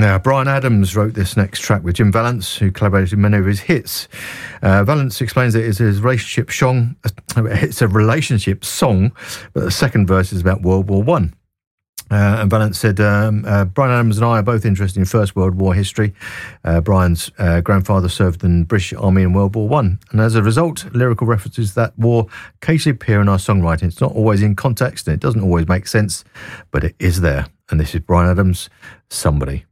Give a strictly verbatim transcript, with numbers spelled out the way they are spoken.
Now, Bryan Adams wrote this next track with Jim Vallance, who collaborated in many of his hits. Uh, Vallance explains that it's a relationship song. It's a relationship song, but the second verse is about World War One. Uh, and Vallance said, um, uh, Bryan Adams and I are both interested in First World War history. Uh, Brian's uh, grandfather served in the British Army in World War One. And as a result, lyrical references to that war occasionally appear in our songwriting. It's not always in context and it doesn't always make sense, but it is there. And this is Bryan Adams, Somebody.